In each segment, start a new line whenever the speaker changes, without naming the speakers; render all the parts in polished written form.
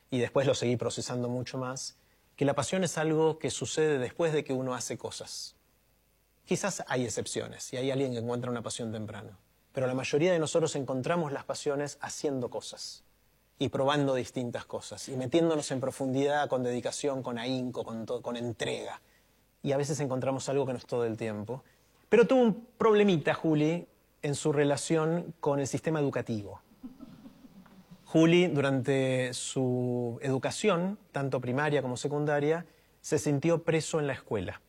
y después lo seguí procesando mucho más, que la pasión es algo que sucede después de que uno hace cosas. Quizás hay excepciones y hay alguien que encuentra una pasión temprano, pero la mayoría de nosotros encontramos las pasiones haciendo cosas y probando distintas cosas y metiéndonos en profundidad con dedicación, con ahínco, con entrega. Y a veces encontramos algo que no es todo el tiempo. Pero tuvo un problemita, Juli, en su relación con el sistema educativo. Juli, durante su educación, tanto primaria como secundaria, se sintió preso en la escuela.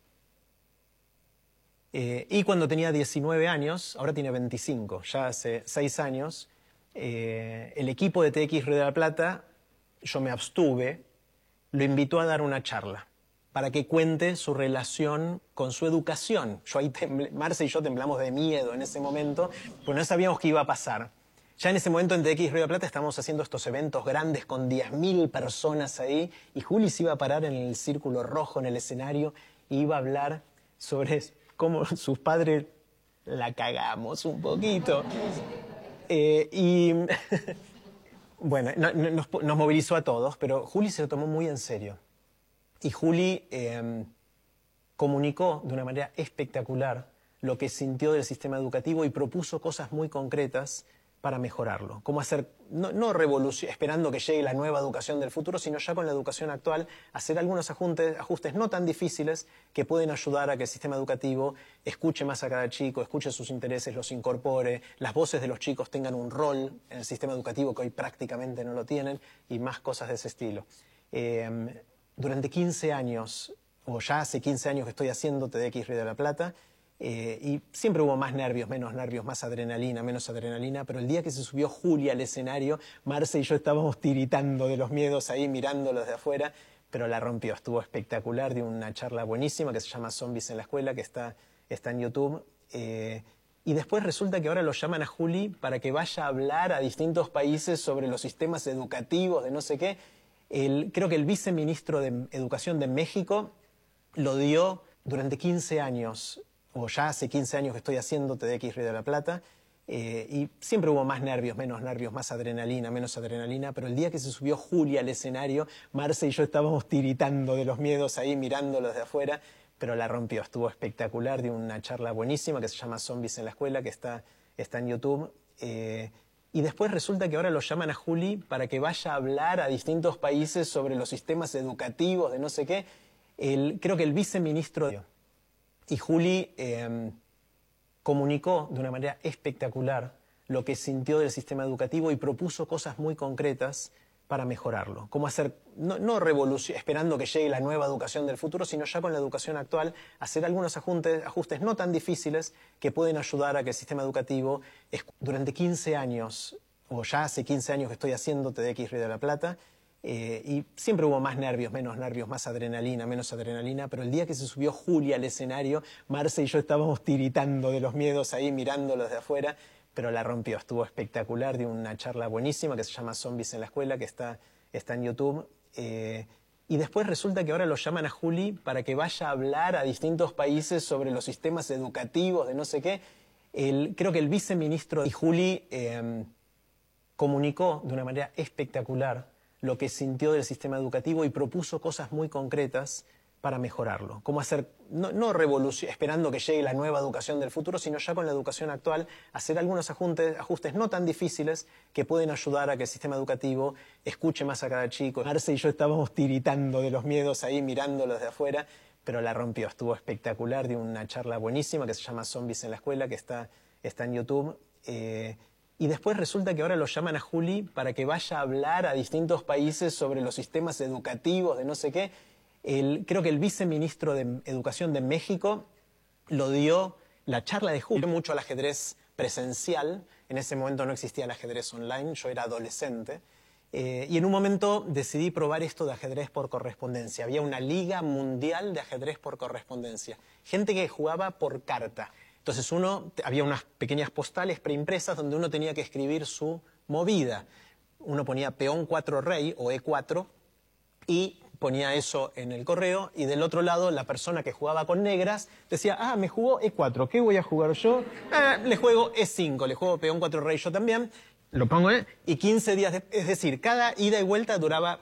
Y cuando tenía 19 años, ahora tiene 25, ya hace 6 años, el equipo de TX Río de la Plata, yo me abstuve, lo invitó a dar una charla para que cuente su relación con su educación. Marce y yo temblamos de miedo en ese momento, porque no sabíamos qué iba a pasar. Ya en ese momento en TX Río de la Plata estábamos haciendo estos eventos grandes con 10.000 personas ahí, y Juli se iba a parar en el círculo rojo, en el escenario, e iba a hablar sobre cómo sus padres la cagamos un poquito. Bueno, nos movilizó a todos, pero Juli se lo tomó muy en serio. Y Juli comunicó de una manera espectacular lo que sintió del sistema educativo y propuso cosas muy concretas para mejorarlo. Cómo hacer, no revolución, esperando que llegue la nueva educación del futuro, sino ya con la educación actual, hacer algunos ajustes no tan difíciles que pueden ayudar a que el sistema educativo escuche más a cada chico, escuche sus intereses, los incorpore, las voces de los chicos tengan un rol en el sistema educativo que hoy prácticamente no lo tienen, y más cosas de ese estilo. Durante 15 años, o ya hace 15 años que estoy haciendo TDX Río de la Plata, y siempre hubo más nervios, menos nervios, más adrenalina, menos adrenalina, pero el día que se subió Juli al escenario, Marce y yo estábamos tiritando de los miedos ahí, mirándolo desde afuera, pero la rompió, estuvo espectacular, dio una charla buenísima que se llama Zombies en la Escuela, que está en YouTube. Y después resulta que ahora lo llaman a Juli para que vaya a hablar a distintos países sobre los sistemas educativos de no sé qué. Creo que el viceministro de Educación de México lo dio durante 15 años, o ya hace 15 años que estoy haciendo TDX Río de la Plata, y siempre hubo más nervios, menos nervios, más adrenalina, menos adrenalina, pero el día que se subió Juli al escenario, Marce y yo estábamos tiritando de los miedos ahí, mirándolo desde afuera, pero la rompió, estuvo espectacular, dio una charla buenísima que se llama Zombies en la Escuela, que está en YouTube. Y después resulta que ahora lo llaman a Juli para que vaya a hablar a distintos países sobre los sistemas educativos de no sé qué. Creo que el viceministro... Y Juli comunicó de una manera espectacular lo que sintió del sistema educativo y propuso cosas muy concretas para mejorarlo. Cómo hacer, no revolución, esperando que llegue la nueva educación del futuro, sino ya con la educación actual, hacer algunos ajustes no tan difíciles que pueden ayudar a que el sistema educativo, durante 15 años, o ya hace 15 años que estoy haciendo TDX Río de la Plata, y siempre hubo más nervios, más adrenalina, menos adrenalina, pero el día que se subió Juli al escenario, Marce y yo estábamos tiritando de los miedos ahí, mirándolo desde afuera, pero la rompió, estuvo espectacular, dio una charla buenísima que se llama Zombies en la Escuela, que está en YouTube. Y después resulta que ahora lo llaman a Juli para que vaya a hablar a distintos países sobre los sistemas educativos de no sé qué. Creo que el viceministro y Juli comunicó de una manera espectacular lo que sintió del sistema educativo y propuso cosas muy concretas para mejorarlo. Cómo hacer, no revolución, esperando que llegue la nueva educación del futuro, sino ya con la educación actual, hacer algunos ajustes no tan difíciles que pueden ayudar a que el sistema educativo escuche más a cada chico. Marce y yo estábamos tiritando de los miedos ahí, mirándolo desde afuera, pero la rompió, estuvo espectacular, dio una charla buenísima que se llama Zombies en la Escuela, que está en YouTube. Y después resulta que ahora lo llaman a Juli para que vaya a hablar a distintos países sobre los sistemas educativos de no sé qué. Creo que el viceministro de Educación de México lo dio, la charla de Juli, mucho al ajedrez presencial. En ese momento no existía el ajedrez online, yo era adolescente. Y en un momento decidí probar esto de ajedrez por correspondencia. Había una liga mundial de ajedrez por correspondencia. Gente que jugaba por carta. Entonces había unas pequeñas postales preimpresas donde uno tenía que escribir su movida. Uno ponía peón 4 rey o E4 y ponía eso en el correo, y del otro lado la persona que jugaba con negras decía, me jugó E4, ¿qué voy a jugar yo? Le juego E5, le juego peón 4 rey yo también, lo pongo, y 15 días, es decir, cada ida y vuelta duraba